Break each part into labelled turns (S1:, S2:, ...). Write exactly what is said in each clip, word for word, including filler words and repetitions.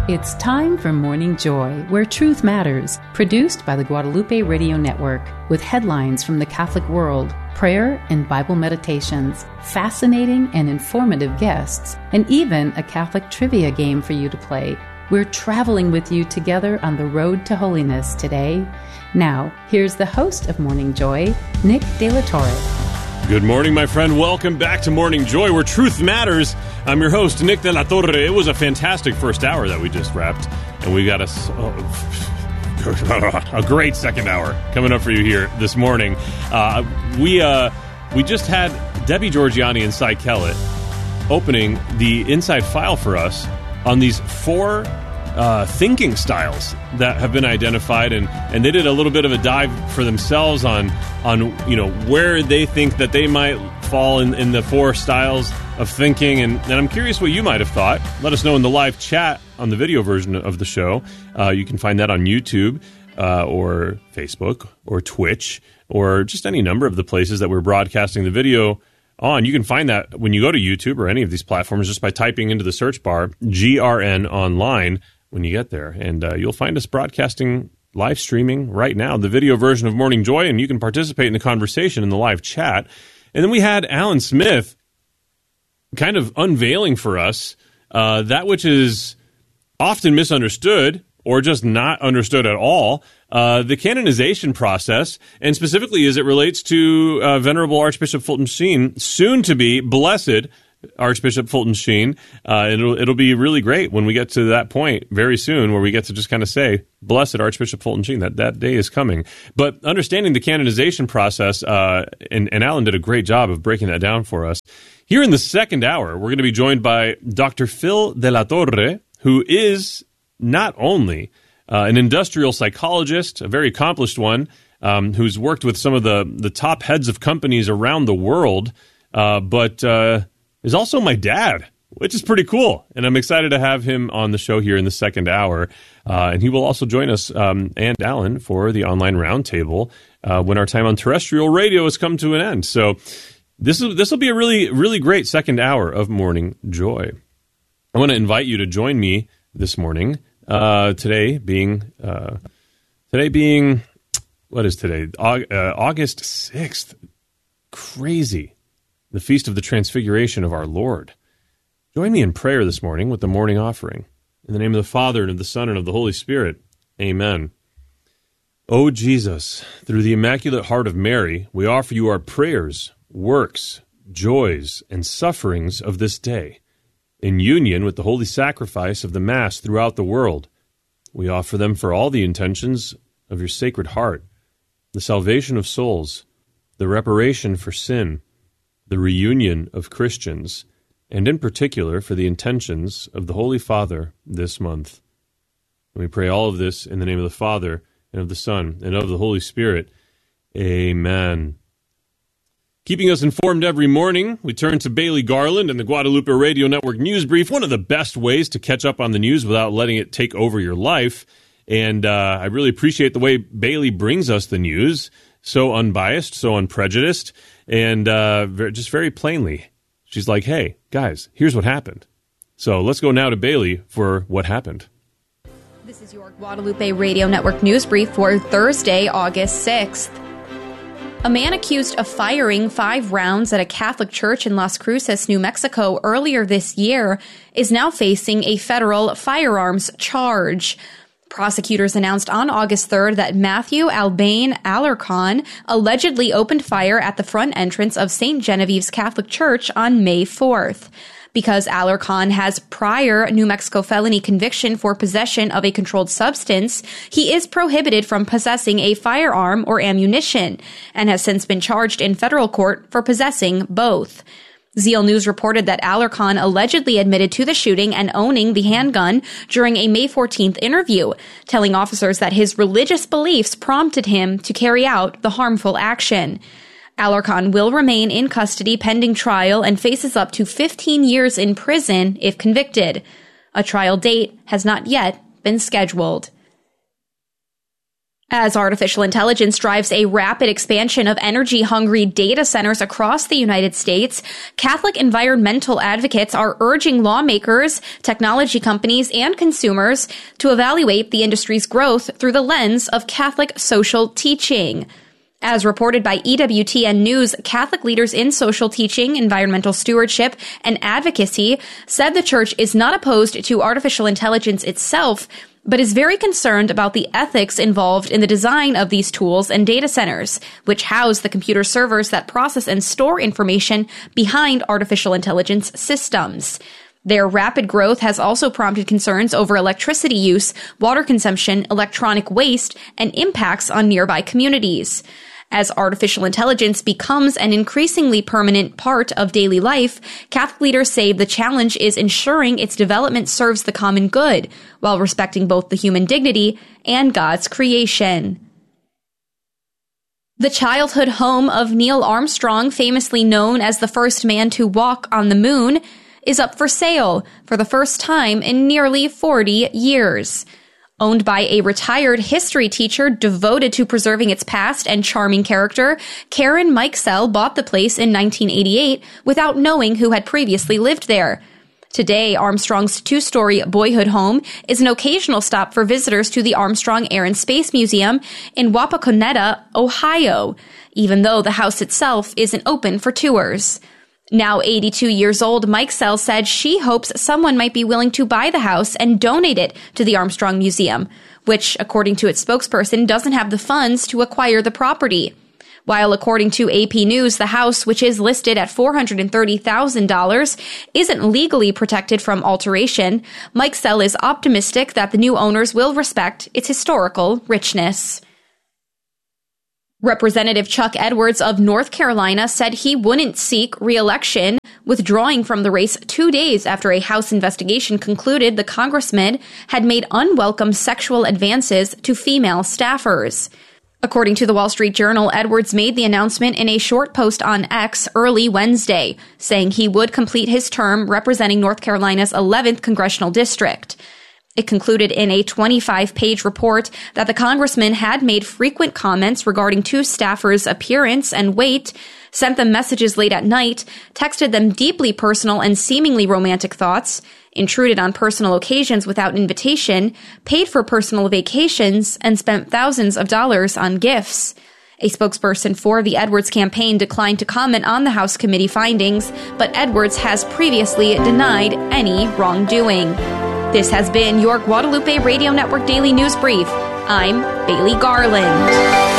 S1: It's time for Morning Joy, where truth matters, produced by the Guadalupe Radio Network, with headlines from the Catholic world, prayer and Bible meditations, fascinating and informative guests, and even a Catholic trivia game for you to play. We're traveling with you together on the road to holiness today. Now, here's the host of Morning Joy, Nick De La Torre.
S2: Good morning, my friend. Welcome back to Morning Joy, where truth matters. I'm your host, Nick De La Torre. It was a fantastic first hour that we just wrapped, and we got a, oh, a great second hour coming up for you here this morning. Uh, we uh, we just had Debbie Georgiani and Cy Kellett opening the inside file for us on these four uh, thinking styles that have been identified, and, and they did a little bit of a dive for themselves on on you know where they think that they might fall in, in the four styles of thinking, and, and I'm curious what you might have thought. Let us know in the live chat on the video version of the show. Uh, you can find that on YouTube uh, or Facebook or Twitch or just any number of the places that we're broadcasting the video on. You can find that when you go to YouTube or any of these platforms just by typing into the search bar G R N Online when you get there, and uh, you'll find us broadcasting, live streaming right now, the video version of Morning Joy, and you can participate in the conversation in the live chat. And then we had Alan Smith kind of unveiling for us uh, that which is often misunderstood or just not understood at all, uh, the canonization process, and specifically as it relates to uh, Venerable Archbishop Fulton Sheen, soon to be blessed Archbishop Fulton Sheen. Uh, it'll, it'll be really great when we get to that point very soon where we get to just kind of say, blessed Archbishop Fulton Sheen. That, that day is coming. But understanding the canonization process, uh, and, and Alan did a great job of breaking that down for us. Here in the second hour, we're going to be joined by Doctor Phil De La Torre, who is not only uh, an industrial psychologist, a very accomplished one, um, who's worked with some of the, the top heads of companies around the world, uh, but uh, is also my dad, which is pretty cool. And I'm excited to have him on the show here in the second hour. Uh, and he will also join us um, and Alan for the online roundtable uh, when our time on terrestrial radio has come to an end. So this is this will be a really, really great second hour of Morning Joy. I want to invite you to join me this morning. Uh, today being uh, today being what is today? Aug- uh, August sixth. Crazy. The Feast of the Transfiguration of our Lord. Join me in prayer this morning with the morning offering. In the name of the Father, and of the Son, and of the Holy Spirit. Amen. O Jesus, through the Immaculate Heart of Mary, we offer you our prayers, works, joys, and sufferings of this day. In union with the holy sacrifice of the Mass throughout the world, we offer them for all the intentions of your Sacred Heart, the salvation of souls, the reparation for sin, the reunion of Christians, and in particular for the intentions of the Holy Father this month. And we pray all of this in the name of the Father, and of the Son, and of the Holy Spirit. Amen. Keeping us informed every morning, we turn to Bailey Garland and the Guadalupe Radio Network News Brief, one of the best ways to catch up on the news without letting it take over your life. And uh, I really appreciate the way Bailey brings us the news, so unbiased, so unprejudiced, and uh, just very plainly. She's like, hey, guys, here's what happened. So let's go now to Bailey for what happened.
S3: This is your Guadalupe Radio Network News Brief for Thursday, August sixth. A man accused of firing five rounds at a Catholic church in Las Cruces, New Mexico earlier this year is now facing a federal firearms charge. Prosecutors announced on August third that Matthew Albane Alarcon allegedly opened fire at the front entrance of Saint Genevieve's Catholic Church on May fourth. Because Alarcon has prior New Mexico felony conviction for possession of a controlled substance, he is prohibited from possessing a firearm or ammunition, and has since been charged in federal court for possessing both. Zeal News reported that Alarcon allegedly admitted to the shooting and owning the handgun during a May fourteenth interview, telling officers that his religious beliefs prompted him to carry out the harmful action. Alarcon will remain in custody pending trial and faces up to fifteen years in prison if convicted. A trial date has not yet been scheduled. As artificial intelligence drives a rapid expansion of energy-hungry data centers across the United States, Catholic environmental advocates are urging lawmakers, technology companies, and consumers to evaluate the industry's growth through the lens of Catholic social teaching. As reported by E W T N News, Catholic leaders in social teaching, environmental stewardship, and advocacy said the church is not opposed to artificial intelligence itself, but is very concerned about the ethics involved in the design of these tools and data centers, which house the computer servers that process and store information behind artificial intelligence systems. Their rapid growth has also prompted concerns over electricity use, water consumption, electronic waste, and impacts on nearby communities. As artificial intelligence becomes an increasingly permanent part of daily life, Catholic leaders say the challenge is ensuring its development serves the common good, while respecting both the human dignity and God's creation. The childhood home of Neil Armstrong, famously known as the first man to walk on the moon, is up for sale for the first time in nearly forty years. Owned by a retired history teacher devoted to preserving its past and charming character, Karen Mikesell bought the place in nineteen eighty-eight without knowing who had previously lived there. Today, Armstrong's two-story boyhood home is an occasional stop for visitors to the Armstrong Air and Space Museum in Wapakoneta, Ohio, even though the house itself isn't open for tours. Now eighty-two years old, Mikesell said she hopes someone might be willing to buy the house and donate it to the Armstrong Museum, which, according to its spokesperson, doesn't have the funds to acquire the property. While according to A P News, the house, which is listed at four hundred thirty thousand dollars, isn't legally protected from alteration, Mikesell is optimistic that the new owners will respect its historical richness. Representative Chuck Edwards of North Carolina said he wouldn't seek re-election, withdrawing from the race two days after a House investigation concluded the congressman had made unwelcome sexual advances to female staffers. According to the Wall Street Journal, Edwards made the announcement in a short post on X early Wednesday, saying he would complete his term representing North Carolina's eleventh congressional district. It concluded in a twenty-five page report that the congressman had made frequent comments regarding two staffers' appearance and weight, sent them messages late at night, texted them deeply personal and seemingly romantic thoughts, intruded on personal occasions without invitation, paid for personal vacations, and spent thousands of dollars on gifts. A spokesperson for the Edwards campaign declined to comment on the House committee findings, but Edwards has previously denied any wrongdoing. This has been your Guadalupe Radio Network Daily News Brief. I'm Bailey Garland.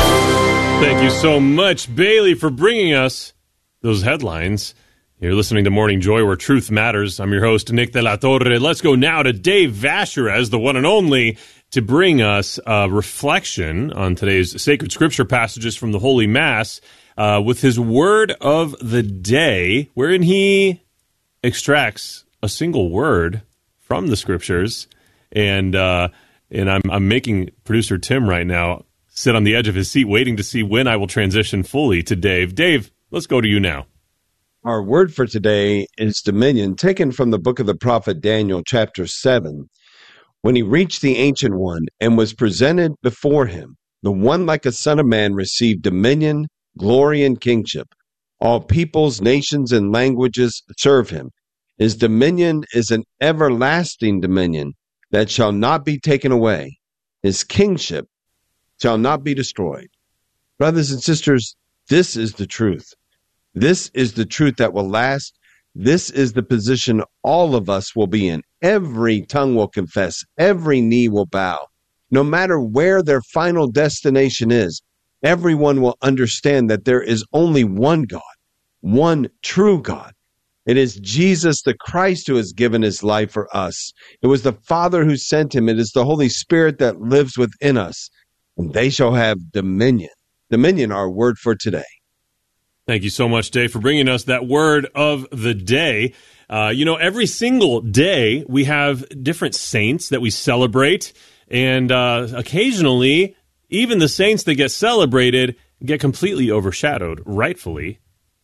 S2: Thank you so much, Bailey, for bringing us those headlines. You're listening to Morning Joy, where truth matters. I'm your host, Nick De La Torre. Let's go now to Dave Vasherez, the one and only, to bring us a reflection on today's sacred scripture passages from the Holy Mass uh, with his word of the day, wherein he extracts a single word from the scriptures, and uh, and I'm I'm making producer Tim right now sit on the edge of his seat, waiting to see when I will transition fully to Dave. Dave, let's go to you now.
S4: Our word for today is dominion, taken from the book of the prophet Daniel, chapter seven. When he reached the Ancient One and was presented before him, the one like a son of man received dominion, glory, and kingship. All peoples, nations, and languages serve him. His dominion is an everlasting dominion that shall not be taken away. His kingship shall not be destroyed. Brothers and sisters, this is the truth. This is the truth that will last. This is the position all of us will be in. Every tongue will confess. Every knee will bow. No matter where their final destination is, everyone will understand that there is only one God, one true God. It is Jesus the Christ who has given his life for us. It was the Father who sent him. It is the Holy Spirit that lives within us. And they shall have dominion. Dominion, our word for today.
S2: Thank you so much, Dave, for bringing us that word of the day. Uh, you know, every single day we have different saints that we celebrate. And uh, occasionally, even the saints that get celebrated get completely overshadowed, rightfully,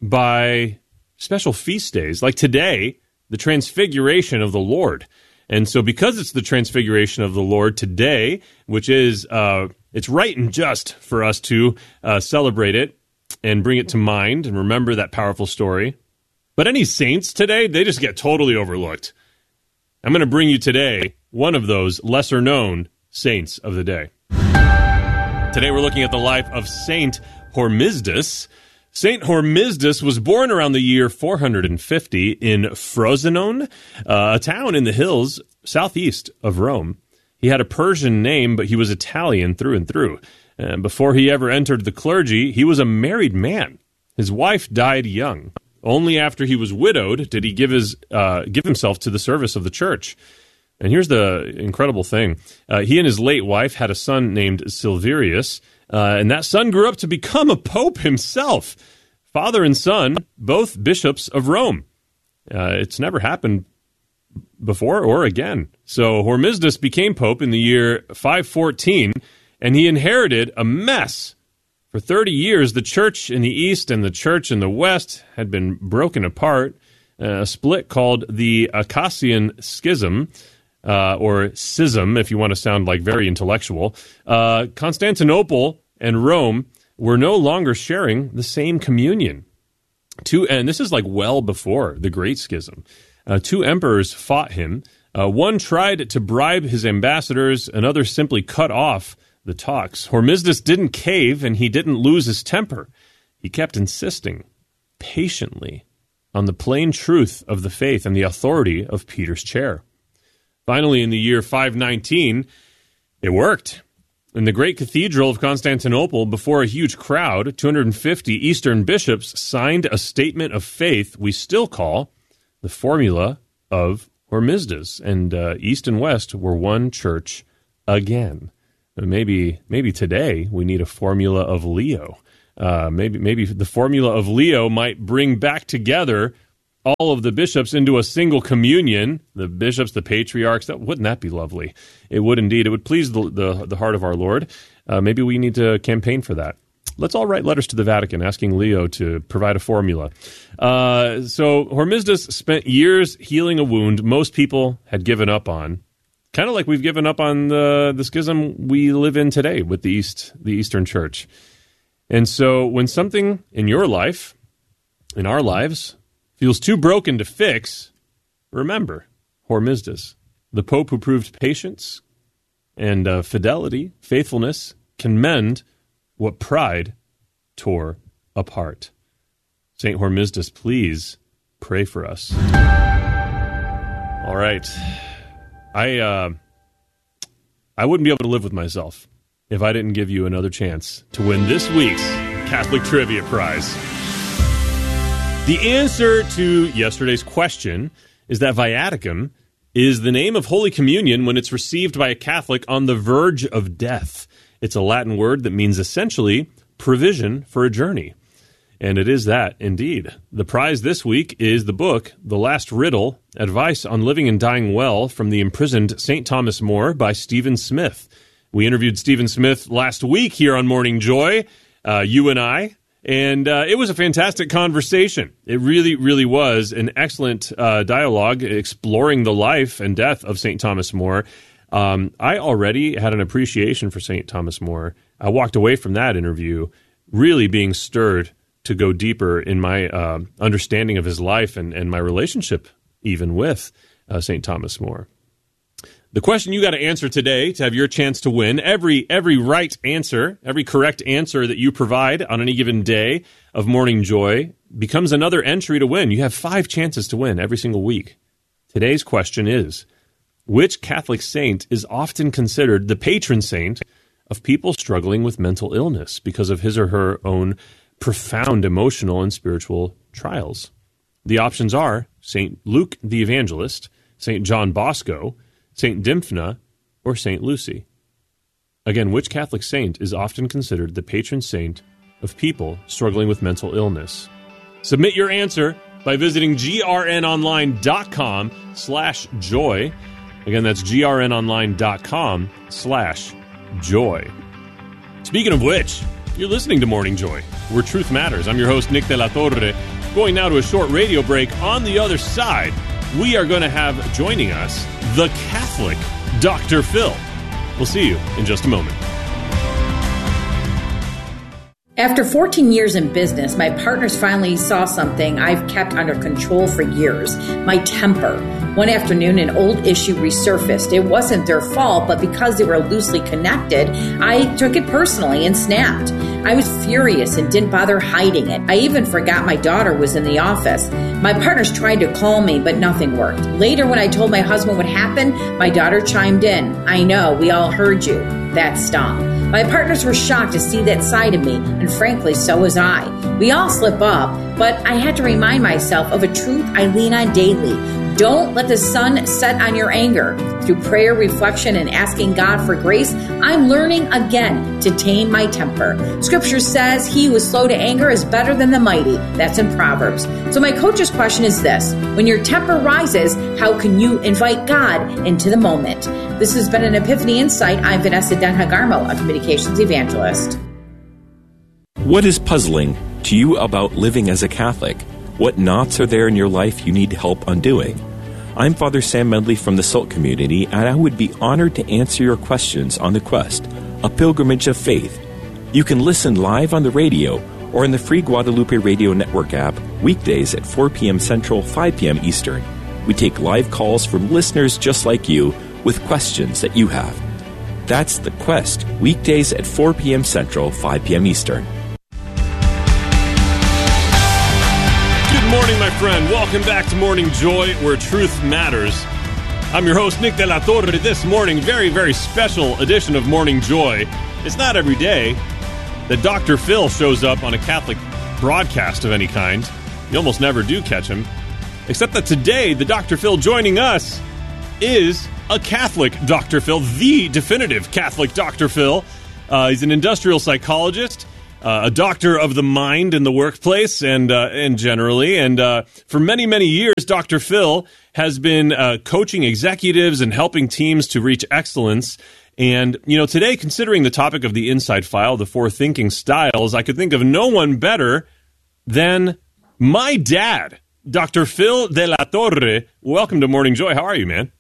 S2: by special feast days, like today, the Transfiguration of the Lord. And so because it's the Transfiguration of the Lord today, which is uh, it's right and just for us to uh, celebrate it and bring it to mind and remember that powerful story. But any saints today, they just get totally overlooked. I'm going to bring you today one of those lesser-known saints of the day. Today we're looking at the life of Saint Hormisdas. Saint Hormisdas was born around the year four hundred fifty in Frosinone, uh, a town in the hills southeast of Rome. He had a Persian name, but he was Italian through and through. Uh, before he ever entered the clergy, he was a married man. His wife died young. Only after he was widowed did he give his uh, give himself to the service of the church. And here's the incredible thing. Uh, he and his late wife had a son named Silverius, uh, and that son grew up to become a pope himself. Father and son, both bishops of Rome. Uh, it's never happened before or again. So Hormisdas became pope in the year five fourteen, and he inherited a mess. For thirty years, the church in the east and the church in the west had been broken apart, uh, a split called the Acacian Schism, uh, or Schism, if you want to sound like very intellectual. Uh, Constantinople and Rome were no longer sharing the same communion. Two, and this is like well before the Great Schism. Uh, two emperors fought him. Uh, one tried to bribe his ambassadors, another simply cut off the talks. Hormisdas didn't cave, and he didn't lose his temper. He kept insisting, patiently, on the plain truth of the faith and the authority of Peter's chair. Finally, in the year five nineteen, it worked. In the great cathedral of Constantinople, before a huge crowd, two hundred fifty Eastern bishops signed a statement of faith we still call the Formula of Hormisdas, and uh, East and West were one church again. Maybe maybe today we need a formula of Leo. Uh, maybe maybe the formula of Leo might bring back together all of the bishops into a single communion. The bishops, the patriarchs. That, wouldn't that be lovely? It would indeed. It would please the the, the heart of our Lord. Uh, maybe we need to campaign for that. Let's all write letters to the Vatican asking Leo to provide a formula. Uh, so Hormisdas spent years healing a wound most people had given up on. Kind of like we've given up on the, the schism we live in today with the East, the Eastern Church. And so when something in your life, in our lives, feels too broken to fix, remember Hormisdas, the Pope who proved patience and uh, fidelity, faithfulness, can mend what pride tore apart. Saint Hormisdas, please pray for us. All right. I uh, I wouldn't be able to live with myself if I didn't give you another chance to win this week's Catholic Trivia Prize. The answer to yesterday's question is that viaticum is the name of Holy Communion when it's received by a Catholic on the verge of death. It's a Latin word that means essentially provision for a journey. And it is that, indeed. The prize this week is the book, The Last Riddle, Advice on Living and Dying Well from the Imprisoned Saint Thomas More by Stephen Smith. We interviewed Stephen Smith last week here on Morning Joy, uh, you and I, and uh, it was a fantastic conversation. It really, really was an excellent uh, dialogue exploring the life and death of Saint Thomas More. Um, I already had an appreciation for Saint Thomas More. I walked away from that interview really being stirred to go deeper in my uh, understanding of his life and, and my relationship even with uh, Saint Thomas More. The question you got to answer today to have your chance to win, every every right answer, every correct answer that you provide on any given day of Morning Joy becomes another entry to win. You have five chances to win every single week. Today's question is, which Catholic saint is often considered the patron saint of people struggling with mental illness because of his or her own profound emotional and spiritual trials? The options are Saint Luke the Evangelist, Saint John Bosco, Saint Dymphna, or Saint Lucy. Again, which Catholic saint is often considered the patron saint of people struggling with mental illness? Submit your answer by visiting grnonline.com slash joy. Again, that's grnonline.com slash joy. Speaking of which, you're listening to Morning Joy, where truth matters. I'm your host, Nick De La Torre. Going now to a short radio break. On the other side, we are going to have joining us the Catholic Doctor Phil. We'll see you in just a moment.
S5: After fourteen years in business, my partners finally saw something I've kept under control for years, my temper. One afternoon, an old issue resurfaced. It wasn't their fault, but because they were loosely connected, I took it personally and snapped. I was furious and didn't bother hiding it. I even forgot my daughter was in the office. My partners tried to calm me, but nothing worked. Later, when I told my husband what happened, my daughter chimed in. I know, we all heard you. That stung. My partners were shocked to see that side of me, and frankly, so was I. We all slip up, but I had to remind myself of a truth I lean on daily. Don't let the sun set on your anger. Through prayer, reflection, and asking God for grace, I'm learning again to tame my temper. Scripture says he who is slow to anger is better than the mighty. That's in Proverbs. So my coach's question is this. When your temper rises, how can you invite God into the moment? This has been an Epiphany Insight. I'm Vanessa Denhagarmo, a communications evangelist.
S6: What is puzzling to you about living as a Catholic? What knots are there in your life you need help undoing? I'm Father Sam Medley from the Salt community, and I would be honored to answer your questions on The Quest, a pilgrimage of faith. You can listen live on the radio or in the free Guadalupe Radio Network app weekdays at four p.m. Central, five p.m. Eastern. We take live calls from listeners just like you with questions that you have. That's The Quest, weekdays at four p.m. Central, five p.m. Eastern.
S2: Good morning, my friend. Welcome back to Morning Joy, where truth matters. I'm your host, Nick De La Torre. This morning, very, very special edition of Morning Joy. It's not every day that Doctor Phil shows up on a Catholic broadcast of any kind. You almost never do catch him. Except that today, the Doctor Phil joining us is a Catholic Doctor Phil, the definitive Catholic Doctor Phil. Uh, he's an industrial psychologist. Uh, a doctor of the mind in the workplace and uh, and generally. And uh, for many, many years, Doctor Phil has been uh, coaching executives and helping teams to reach excellence. And, you know, today, considering the topic of the Inside File, the four thinking styles, I could think of no one better than my dad, Doctor Phil De La Torre. Welcome to Morning Joy. How are you, man?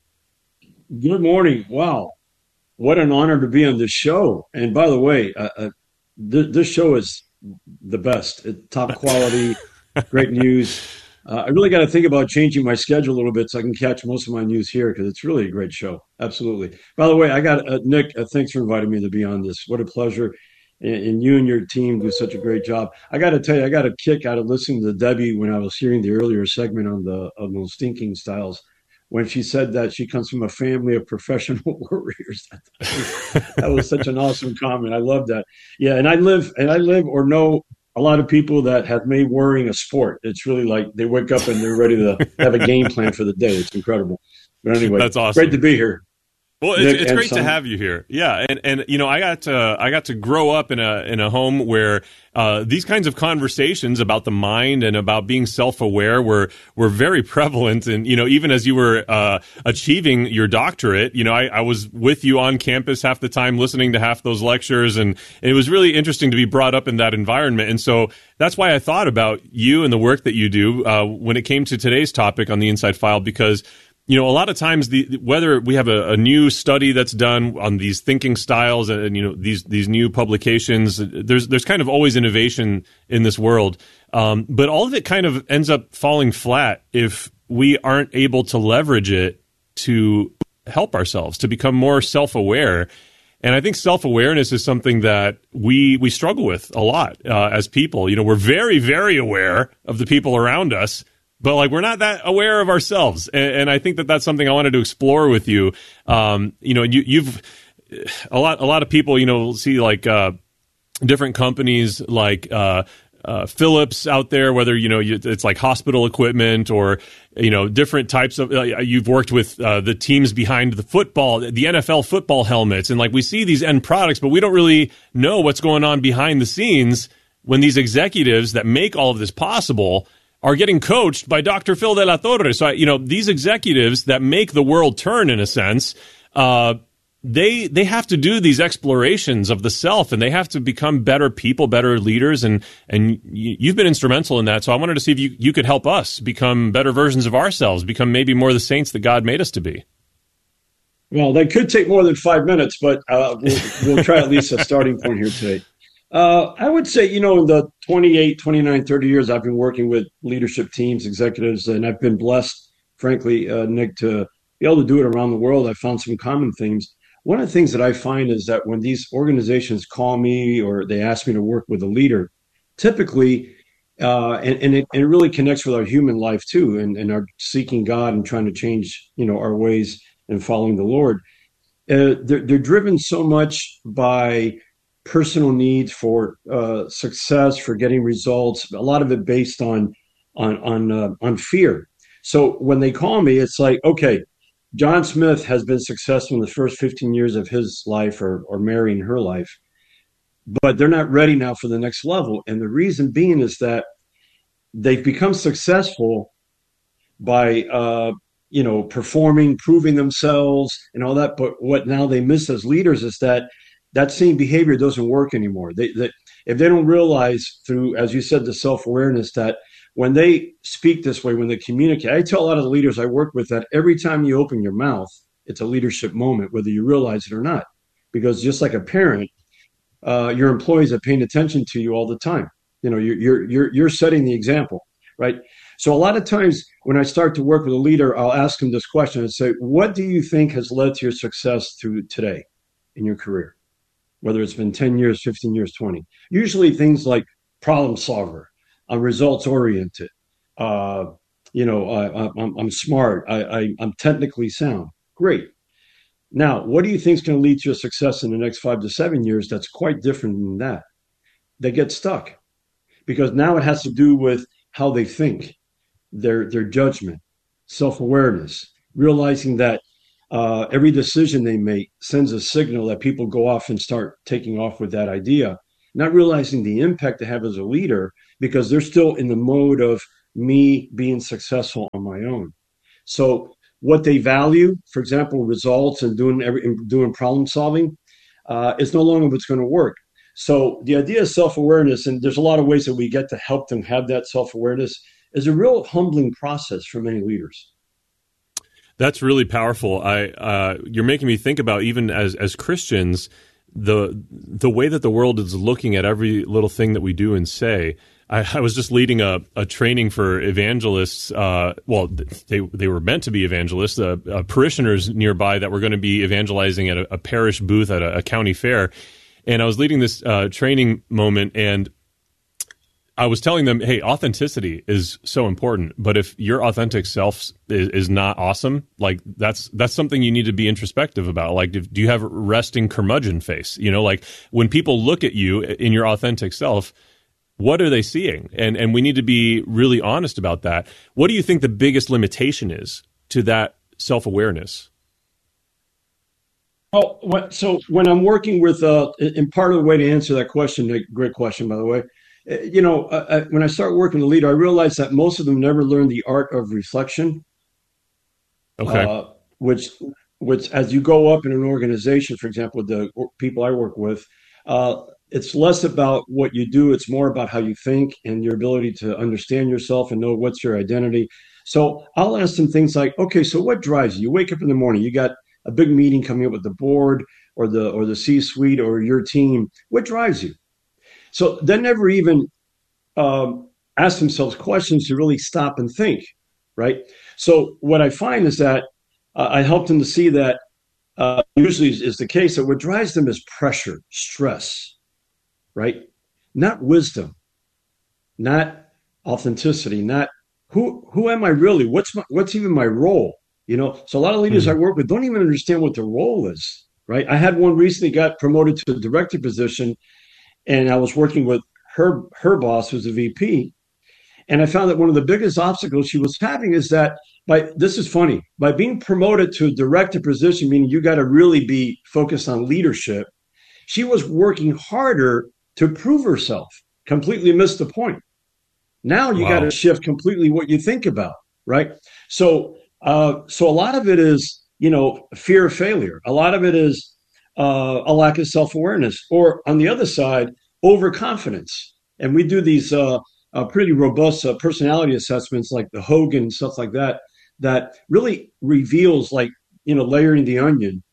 S7: Good morning. Wow. What an honor to be on this show. And by the way, uh, uh, this show is the best, top quality, great news. Uh, I really got to think about changing my schedule a little bit so I can catch most of my news here because it's really a great show. Absolutely. By the way, I got uh, Nick, uh, thanks for inviting me to be on this. What a pleasure. And, and you and your team do such a great job. I got to tell you, I got a kick out of listening to Debbie when I was hearing the earlier segment on the on those thinking styles. When she said that she comes from a family of professional warriors. That was, that was such an awesome comment. I love that. Yeah, and I live and I live or know a lot of people that have made worrying a sport. It's really like they wake up and they're ready to have a game plan for the day. It's incredible. But anyway,
S2: that's awesome.
S7: Great to be here.
S2: Well, it's, it's great to have you here. Yeah, and and you know, I got to I got to grow up in a in a home where uh, these kinds of conversations about the mind and about being self-aware were were very prevalent. And you know, even as you were uh, achieving your doctorate, you know, I, I was with you on campus half the time, listening to half those lectures, and it was really interesting to be brought up in that environment. And so that's why I thought about you and the work that you do uh, when it came to today's topic on the Inside File, because you know, a lot of times, the whether we have a, a new study that's done on these thinking styles and, and you know these these new publications, there's there's kind of always innovation in this world, um, but all of it kind of ends up falling flat if we aren't able to leverage it to help ourselves, to become more self-aware. And I think self-awareness is something that we we struggle with a lot uh, as people. You know, we're very very aware of the people around us, but like we're not that aware of ourselves, and, and I think that that's something I wanted to explore with you. Um, you know, you, you've a lot, a lot of people, you know, see like uh, different companies like uh, uh, Philips out there, whether you know you, it's like hospital equipment or you know different types of. Uh, you've worked with uh, the teams behind the football, the N F L football helmets, and like we see these end products, but we don't really know what's going on behind the scenes when these executives that make all of this possible are getting coached by Doctor Phil De La Torre. So, you know, these executives that make the world turn, in a sense, uh, they they have to do these explorations of the self, and they have to become better people, better leaders, and and you've been instrumental in that. So I wanted to see if you, you could help us become better versions of ourselves, become maybe more the saints that God made us to be.
S7: Well, that could take more than five minutes, but uh, we'll, we'll try at least a starting point here today. Uh, I would say, you know, in the twenty-eight, twenty-nine, thirty years I've been working with leadership teams, executives, and I've been blessed, frankly, uh, Nick, to be able to do it around the world. I found some common themes. One of the things that I find is that when these organizations call me or they ask me to work with a leader, typically, uh, and, and, it, and it really connects with our human life too, and, and our seeking God and trying to change, you know, our ways and following the Lord. Uh, they're, they're driven so much by personal needs for uh, success, for getting results. A lot of it based on on on uh, on fear. So when they call me, it's like, okay, John Smith has been successful in the first fifteen years of his life, or or marrying her life, but they're not ready now for the next level. And the reason being is that they've become successful by uh, you know performing, proving themselves, and all that. But what now they miss as leaders is that that same behavior doesn't work anymore. They, they, if they don't realize through, as you said, the self-awareness that when they speak this way, when they communicate, I tell a lot of the leaders I work with that every time you open your mouth, it's a leadership moment, whether you realize it or not. Because just like a parent, uh, your employees are paying attention to you all the time. You know, you're, you're, you're, you're setting the example, right? So a lot of times when I start to work with a leader, I'll ask them this question and say, what do you think has led to your success through today in your career? Whether it's been ten years, fifteen years, twenty. Usually things like problem solver, I'm results oriented, uh, you know, I, I, I'm, I'm smart, I, I, I'm technically sound. Great. Now, what do you think is going to lead to your success in the next five to seven years that's quite different than that? They get stuck because now it has to do with how they think, their, their judgment, self-awareness, realizing that Uh, every decision they make sends a signal that people go off and start taking off with that idea, not realizing the impact they have as a leader because they're still in the mode of me being successful on my own. So what they value, for example, results and doing every, doing problem solving, uh, is no longer what's going to work. So the idea of self-awareness, and there's a lot of ways that we get to help them have that self-awareness, is a real humbling process for many leaders.
S2: That's really powerful. I uh, you're making me think about, even as as Christians, the the way that the world is looking at every little thing that we do and say. I, I was just leading a, a training for evangelists. Uh, well, they they were meant to be evangelists, uh, uh, parishioners nearby that were going to be evangelizing at a, a parish booth at a, a county fair. And I was leading this uh, training moment, and I was telling them, hey, authenticity is so important, but if your authentic self is, is not awesome, like that's that's something you need to be introspective about. Like, if, do you have a resting curmudgeon face? You know, like when people look at you in your authentic self, what are they seeing? And and we need to be really honest about that. What do you think the biggest limitation is to that self-awareness?
S7: Oh, what, so when I'm working with, uh, and part of the way to answer that question, Nick, great question, by the way, you know, uh, when I start working with a leader, I realize that most of them never learn the art of reflection.
S2: Okay.
S7: Uh, which, which, as you go up in an organization, for example, the people I work with, uh, it's less about what you do. It's more about how you think and your ability to understand yourself and know what's your identity. So I'll ask them things like, okay, so what drives you? You wake up in the morning, you got a big meeting coming up with the board or the or the C-suite or your team. What drives you? So they never even um, ask themselves questions to really stop and think, right? So what I find is that uh, I help them to see that uh, usually is, is the case that what drives them is pressure, stress, right? Not wisdom, not authenticity, not who who am I really? What's my, what's even my role? You know, so a lot of leaders mm-hmm. I work with don't even understand what their role is, right? I had one recently got promoted to a director position, and I was working with her her boss, who's a V P, and I found that one of the biggest obstacles she was having is that by this is funny by being promoted to a director position, meaning you got to really be focused on leadership. She was working harder to prove herself. Completely missed the point. Now you wow. got to shift completely what you think about, right? So. Uh, so a lot of it is, you know, fear of failure. A lot of it is uh, a lack of self-awareness, or on the other side, overconfidence. And we do these uh, uh, pretty robust uh, personality assessments like the Hogan, stuff like that, that really reveals, like, you know, layering the onion,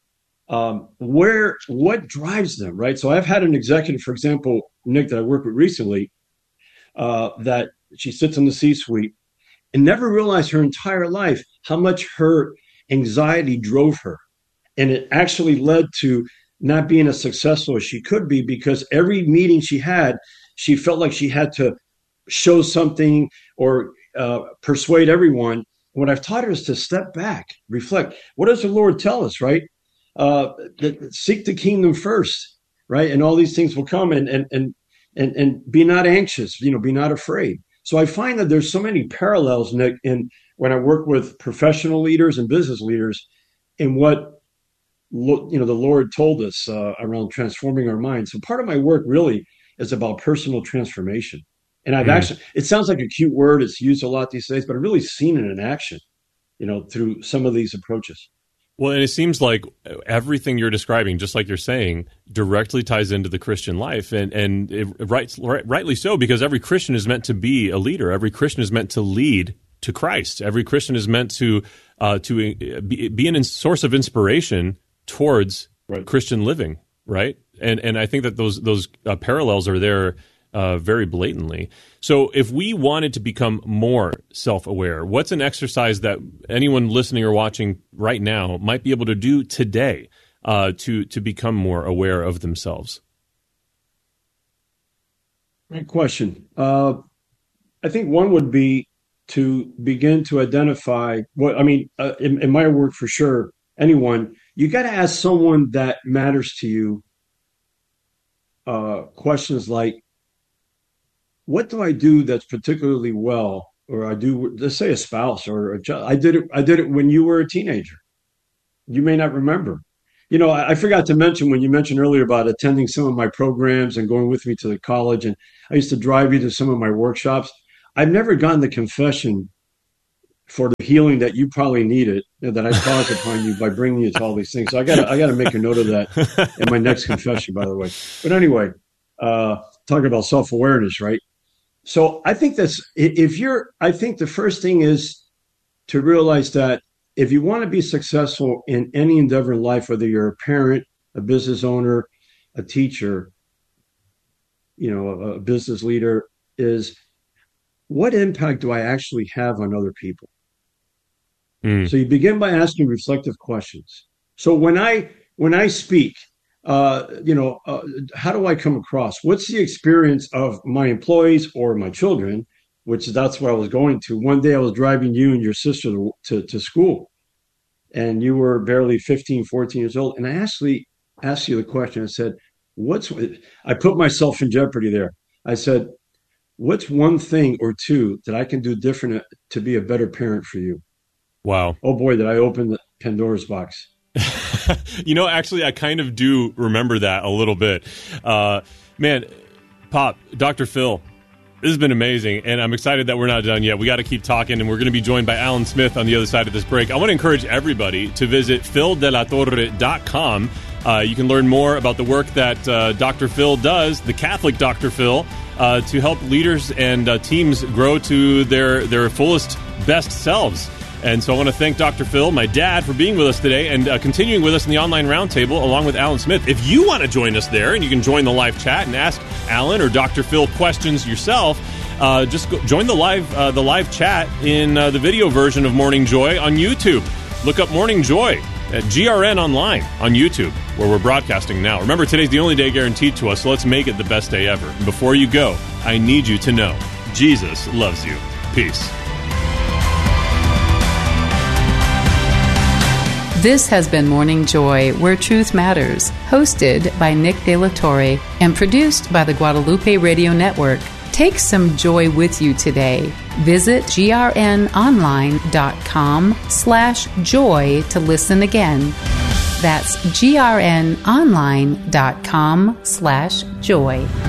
S7: um, where what drives them, right? So I've had an executive, for example, Nick, that I worked with recently, uh, that she sits in the C-suite and never realized her entire life how much her anxiety drove her. And it actually led to not being as successful as she could be, because every meeting she had, she felt like she had to show something or uh, persuade everyone. What I've taught her is to step back, reflect. What does the Lord tell us, right? Uh, that seek the kingdom first, right? And all these things will come, and and and and and be not anxious, you know, be not afraid. So I find that there's so many parallels, Nick, in when I work with professional leaders and business leaders, in what you know the Lord told us uh, around transforming our minds. So part of my work really is about personal transformation. And I've mm. actually, it sounds like a cute word, it's used a lot these days, but I've really seen it in action, you know, through some of these approaches.
S2: Well, and it seems like everything you're describing, just like you're saying, directly ties into the Christian life, and and it, right, right, rightly so, because every Christian is meant to be a leader. Every Christian is meant to lead to Christ. Every Christian is meant to uh, to be, be a source of inspiration towards right. Christian living, right? And and I think that those those uh, parallels are there uh, very blatantly. So if we wanted to become more self-aware, what's an exercise that anyone listening or watching right now might be able to do today uh, to to become more aware of themselves?
S7: Great question. Uh, I think one would be to begin to identify what, I mean, uh, in, in my work for sure, anyone, you got to ask someone that matters to you uh, questions like, what do I do that's particularly well? Or I do, let's say a spouse or a child. I did it, I did it when you were a teenager. You may not remember. You know, I, I forgot to mention when you mentioned earlier about attending some of my programs and going with me to the college. And I used to drive you to some of my workshops. I've never gotten the confession for the healing that you probably needed, that I caused upon you by bringing you to all these things. So I got I got to make a note of that in my next confession, by the way. But anyway, uh, talking about self-awareness, right? So I think that's, if you're, I think the first thing is to realize that if you want to be successful in any endeavor in life, whether you're a parent, a business owner, a teacher, you know, a, a business leader, is what impact do I actually have on other people? Mm. So you begin by asking reflective questions. So when I when I speak, uh, you know, uh, how do I come across? What's the experience of my employees or my children? Which that's where I was going to. One day I was driving you and your sister to, to, to school, and you were barely fifteen, fourteen years old. And I actually asked you the question. I said, "What's?" I put myself in jeopardy there. I said, what's one thing or two that I can do different to be a better parent for you?
S2: Wow.
S7: Oh, boy, did I open the Pandora's box.
S2: You know, actually, I kind of do remember that a little bit. Uh, man, Pop, Doctor Phil, this has been amazing, and I'm excited that we're not done yet. We got to keep talking, and we're going to be joined by Alan Smith on the other side of this break. I want to encourage everybody to visit phil de la torre dot com. Uh, you can learn more about the work that uh, Doctor Phil does, the Catholic Doctor Phil, uh, to help leaders and uh, teams grow to their, their fullest, best selves. And so I want to thank Doctor Phil, my dad, for being with us today and uh, continuing with us in the online roundtable along with Alan Smith. If you want to join us there, and you can join the live chat and ask Alan or Doctor Phil questions yourself, uh, just go, join the live uh, the live chat in uh, the video version of Morning Joy on YouTube. Look up Morning Joy at G R N Online on YouTube, where we're broadcasting now. Remember, today's the only day guaranteed to us, so let's make it the best day ever. And before you go, I need you to know Jesus loves you. Peace.
S1: This has been Morning Joy, Where Truth Matters, hosted by Nick De La Torre and produced by the Guadalupe Radio Network. Take some joy with you today. Visit grnonline.com slash joy to listen again. That's grnonline.com slash joy.